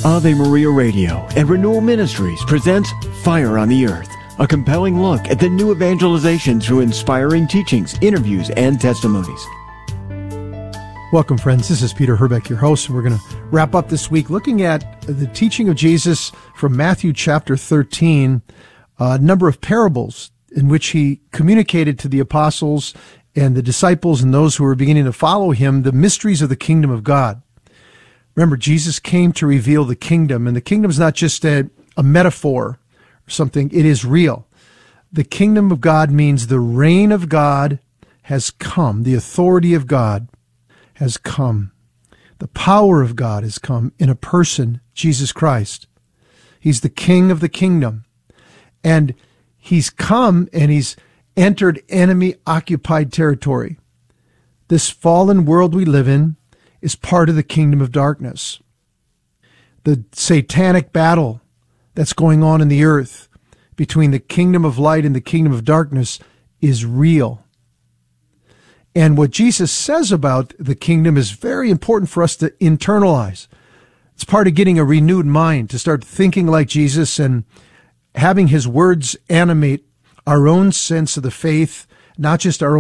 Ave Maria Radio and Renewal Ministries presents Fire on the Earth, a compelling look at the new evangelization through inspiring teachings, interviews, and testimonies. Welcome, friends. This is Peter Herbeck, your host, and we're going to wrap up this week looking at the teaching of Jesus from Matthew chapter 13, a number of parables in which he communicated to the apostles and the disciples and those who were beginning to follow him the mysteries of the kingdom of God. Remember, Jesus came to reveal the kingdom, and the kingdom is not just a metaphor or something. It is real. The kingdom of God means the reign of God has come. The authority of God has come. The power of God has come in a person, Jesus Christ. He's the king of the kingdom. And he's come and he's entered enemy-occupied territory. This fallen world we live in is part of the kingdom of darkness. The satanic battle that's going on in the earth between the kingdom of light and the kingdom of darkness is real. And what Jesus says about the kingdom is very important for us to internalize. It's part of getting a renewed mind, to start thinking like Jesus and having his words animate our own sense of the faith, not just our